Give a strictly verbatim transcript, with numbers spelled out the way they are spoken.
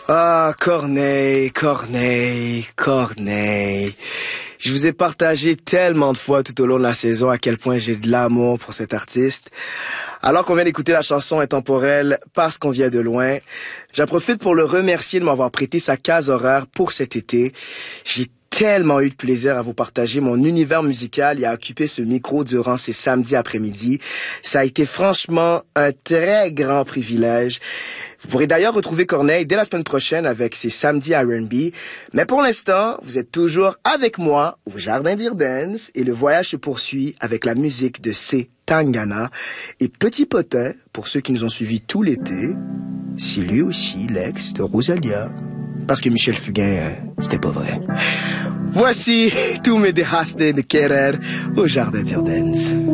Ah, Corneille, Corneille, Corneille. Je vous ai partagé tellement de fois tout au long de la saison à quel point j'ai de l'amour pour cet artiste. Alors qu'on vient d'écouter la chanson Intemporelle Parce qu'on vient de loin, j'en profite pour le remercier de m'avoir prêté sa case horaire pour cet été. J'ai tellement eu de plaisir à vous partager mon univers musical et à occuper ce micro durant ces samedis après-midi. Ça a été franchement un très grand privilège. Vous pourrez d'ailleurs retrouver Corneille dès la semaine prochaine avec ses samedis R and B. Mais pour l'instant, vous êtes toujours avec moi au Jardin d'Irdens et le voyage se poursuit avec la musique de C. Tangana. Et Petit Potin, pour ceux qui nous ont suivis tout l'été, c'est lui aussi l'ex de Rosalia. Parce que Michel Fugain, euh, c'était pas vrai. Voici tous mes dejaste de querer au Jardin d'Irdens.